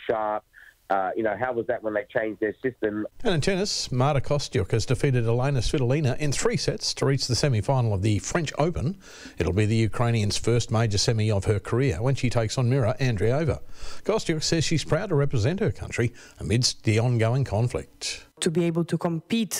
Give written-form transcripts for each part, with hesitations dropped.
sharp. How was that when they changed their system? And in tennis, Marta Kostyuk has defeated Elena Svitolina in 3 sets to reach the semi-final of the French Open. It'll be the Ukrainian's first major semi of her career when she takes on Mira Andreeva. Kostyuk says she's proud to represent her country amidst the ongoing conflict. To be able to compete,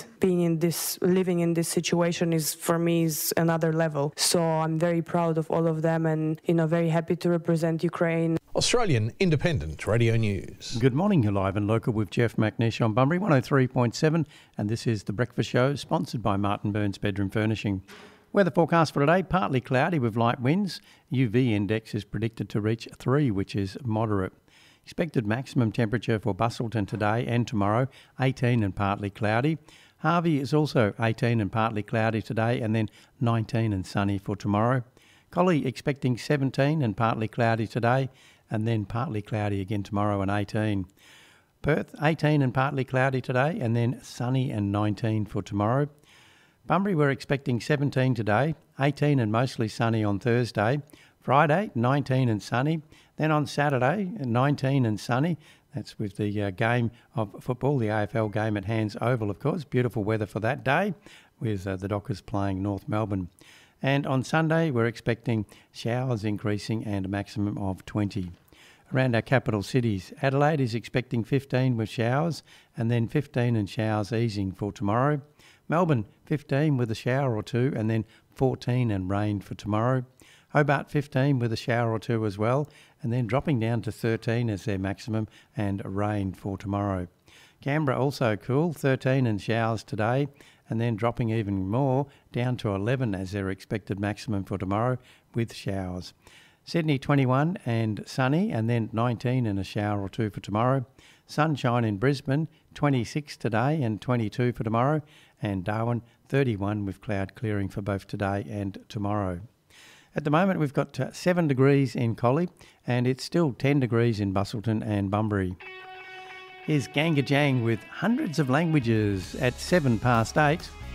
living in this situation for me is another level. So I'm very proud of all of them and, very happy to represent Ukraine. Australian Independent Radio News. Good morning, you're live and local with Jeff McNish on Bunbury 103.7, and this is The Breakfast Show, sponsored by Martin Burns Bedroom Furnishing. Weather forecast for today, partly cloudy with light winds. UV index is predicted to reach 3, which is moderate. Expected maximum temperature for Busselton today and tomorrow, 18 and partly cloudy. Harvey is also 18 and partly cloudy today, and then 19 and sunny for tomorrow. Collie expecting 17 and partly cloudy today, and then partly cloudy again tomorrow and 18. Perth, 18 and partly cloudy today, and then sunny and 19 for tomorrow. Bunbury, we're expecting 17 today, 18 and mostly sunny on Thursday. Friday, 19 and sunny. Then on Saturday, 19 and sunny. That's with the game of football, the AFL game at Hands Oval, of course. Beautiful weather for that day with the Dockers playing North Melbourne. And on Sunday, we're expecting showers increasing and a maximum of 20. Around our capital cities, Adelaide is expecting 15 with showers and then 15 and showers easing for tomorrow. Melbourne, 15 with a shower or two and then 14 and rain for tomorrow. Hobart, 15 with a shower or two as well, and then dropping down to 13 as their maximum and rain for tomorrow. Canberra also cool, 13 and showers today, and then dropping even more down to 11 as their expected maximum for tomorrow with showers. Sydney, 21 and sunny, and then 19 and a shower or two for tomorrow. Sunshine in Brisbane, 26 today and 22 for tomorrow, and Darwin, 31 with cloud clearing for both today and tomorrow. At the moment, we've got 7 degrees in Collie, and it's still 10 degrees in Busselton and Bunbury. Here's Ganga Jang with Hundreds of Languages at 8:07.